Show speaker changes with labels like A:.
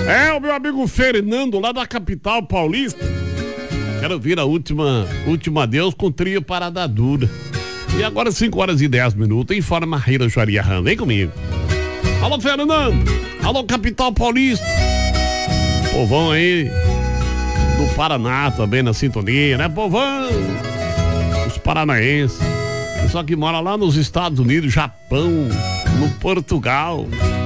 A: É o meu amigo Fernando, lá da capital paulista. Quero vir a última adeus com trio Parada Dura. E agora 5h10, informa Maíra Juariarran. Vem comigo. Alô, Fernando. Alô, capital paulista. Povão aí do Paraná também na sintonia, né, povão? Os paranaenses. Pessoal que mora lá nos Estados Unidos, Japão, no Portugal.